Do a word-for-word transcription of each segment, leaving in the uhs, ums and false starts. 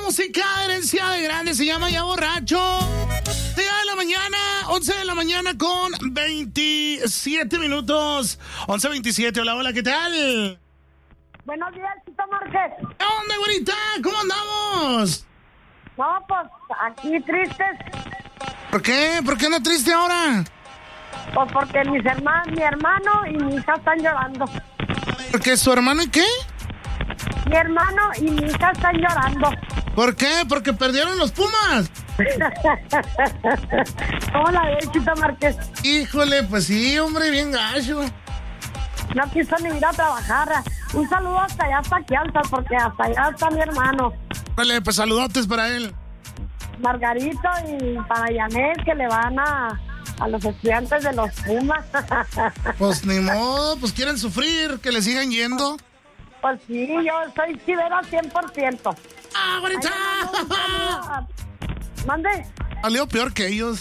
música, herencia de grande, se llama Ya Borracho. Día de la mañana, once de la mañana con veintisiete minutos. once veintisiete, hola, hola, ¿qué tal? Buenos días, Chito Márquez. ¿Qué onda, güerita? ¿Cómo andamos? No, pues, aquí tristes. ¿Por qué? ¿Por qué anda triste ahora? Pues porque mis hermanos, mi hermano y mi hija están llorando. ¿Porque su hermano y qué? Mi hermano y mi hija están llorando. ¿Por qué? ¿Porque perdieron los Pumas? ¿Cómo la ves, Chito Márquez? Híjole, pues sí, hombre, bien gacho. No quiso ni ir a trabajar. Un saludo hasta allá, hasta aquí alta, porque hasta allá está mi hermano. Vale, pues saludotes para él. Margarito y para Yanet, que le van a, a los estudiantes de los Pumas. Pues ni modo, pues quieren sufrir, que le sigan yendo. Pues sí, yo soy chivera cien por ciento. ¡Ah, güerita! ¿Mande? Salió peor que ellos.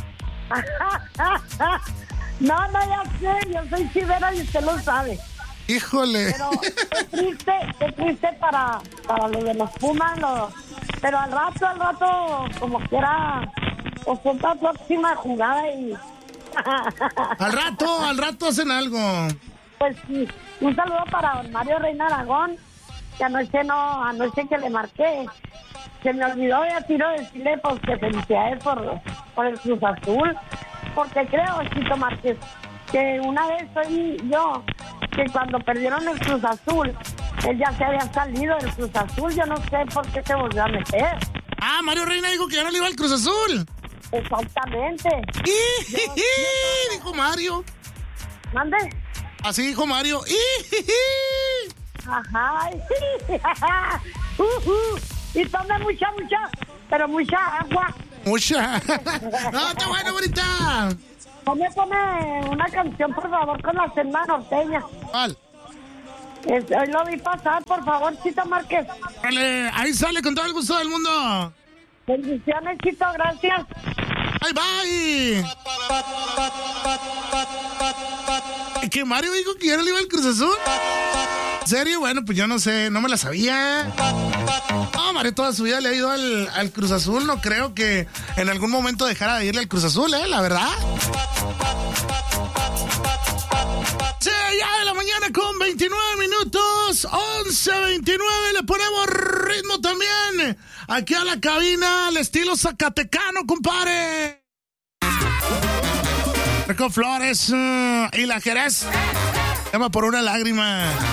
No, no, ya sé, yo soy chivera y usted lo sabe. Híjole. Pero qué triste, qué triste para, para lo de los Pumas, lo, pero al rato, al rato, como quiera, pues otra próxima jugada y... Al rato, al rato hacen algo. Pues sí, un saludo para don Mario Reina Aragón, que anoche no, anoche que le marqué, se me olvidó de a tiro decirle pues que felicidades por, por el Cruz Azul, porque creo, Chito Márquez, que una vez oí yo que cuando perdieron el Cruz Azul, él ya se había salido del Cruz Azul, yo no sé por qué se volvió a meter. Ah, Mario Reina dijo que ya no le iba al Cruz Azul. Exactamente. Yo, yo... Dijo Mario. ¿Mande? Así dijo Mario. Ajá. uh, uh. Y tome mucha, mucha, pero mucha agua. Mucha. No, está bueno, bonita. Pone, pone una canción, por favor, con la Selma Norteña. ¿Cuál? Es, hoy lo vi pasar, por favor, Chito Márquez. Dale, ahí sale con todo el gusto del mundo. Bendiciones, Chito, gracias. Bye, bye. ¿Que Mario dijo que ya no le iba al Cruz Azul? ¿En serio? Bueno, pues yo no sé, no me la sabía. No, Mario toda su vida le ha ido al, al Cruz Azul. No creo que en algún momento dejara de irle al Cruz Azul, ¿eh? La verdad. Sí, ya de la mañana con veintinueve minutos. once veintinueve, le ponemos ritmo también. Aquí a la cabina, al estilo zacatecano, compadre. Con Flores uh, y la Jerez. Llama por una lágrima.